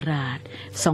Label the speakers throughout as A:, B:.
A: ราช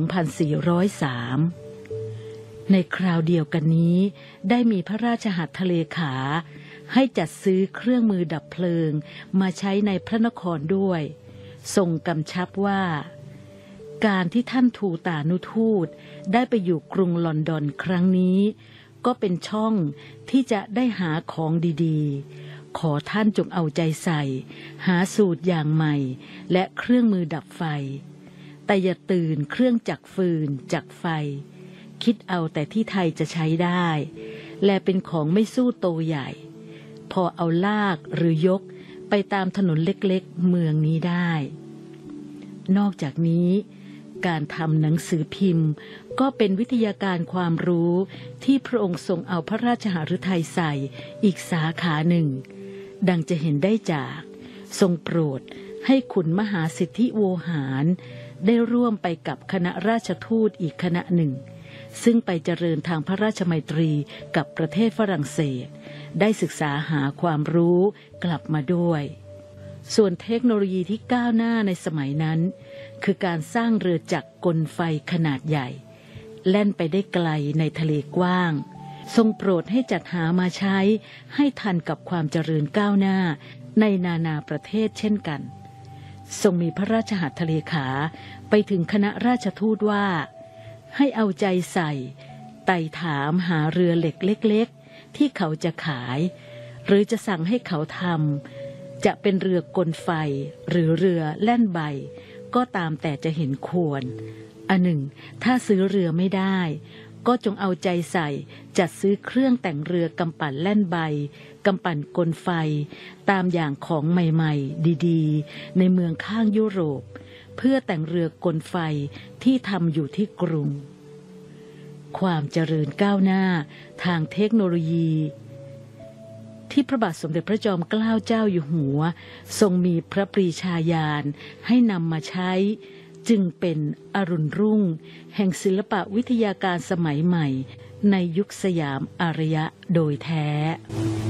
A: 2403 ในคราวเดียวกันนี้ได้มีพระราชหัตถเลขาให้จัดซื้อเครื่องมือดับเพลิงมาใช้ในพระนครด้วยทรงกำชับว่าการที่ท่านทูตานุทูตได้ไปอยู่กรุงลอนดอนครั้งนี้ก็เป็นช่องที่จะได้หาของดีๆขอท่านจงเอาใจใส่หาสูตรอย่างใหม่และเครื่องมือดับไฟแต่อย่าตื่นเครื่องจักรฟืนจักรไฟคิดเอาแต่ที่ไทยจะใช้ได้และเป็นของไม่สู้โตใหญ่พอเอาลากหรือยกไปตามถนนเล็กๆเมืองนี้ได้นอกจากนี้การทำหนังสือพิมพ์ก็เป็นวิทยาการความรู้ที่พระองค์ทรงเอาพระราชหฤทัยใส่อีกสาขาหนึ่งดังจะเห็นได้จากทรงโปรดให้ขุนมหาสิทธิโวหารได้ร่วมไปกับคณะราชทูตอีกคณะหนึ่งซึ่งไปเจริญทางพระราชมัยตรีกับประเทศฝรั่งเศสได้ศึกษาหาความรู้กลับมาด้วยส่วนเทคโนโลยีที่ก้าวหน้าในสมัยนั้นคือการสร้างเรือจักรกลไฟขนาดใหญ่แล่นไปได้ไกลในทะเลกว้างทรงโปรดให้จัดหามาใช้ให้ทันกับความเจริญก้าวหน้าในนานาประเทศเช่นกันทรงมีพระราชหัตถเลขาไปถึงคณะราชทูตว่าให้เอาใจใส่ไต่ถามหาเรือเหล็กเล็กๆที่เขาจะขายหรือจะสั่งให้เขาทำจะเป็นเรือกลไฟหรือเรือแล่นใบก็ตามแต่จะเห็นควรอันหนึ่งถ้าซื้อเรือไม่ได้ก็จงเอาใจใส่จัดซื้อเครื่องแต่งเรือกำปั่นแล่นใบกำปั่นกลไฟตามอย่างของใหม่ๆดีๆในเมืองข้างยุโรปเพื่อแต่งเรือกลไฟที่ทำอยู่ที่กรุงความเจริญก้าวหน้าทางเทคโนโลยีที่พระบาทสมเด็จพระจอมเกล้าเจ้าอยู่หัวทรงมีพระปรีชาญาณให้นำมาใช้จึงเป็นอรุณรุ่งแห่งศิลปวิทยาการสมัยใหม่ในยุคสยามอารยะโดยแท้